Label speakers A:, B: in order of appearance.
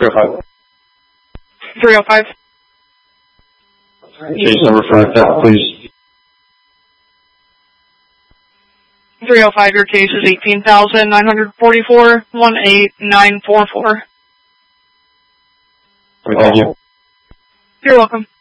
A: 305.
B: 305.
A: Case number for theft, please.
B: 305, your case is 18,944-18944.
A: Thank you.
B: You're welcome.